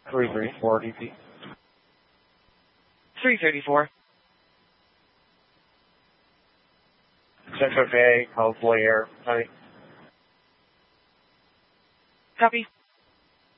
334 DP. 334. Central Bay, hopefully air. Honey. Copy.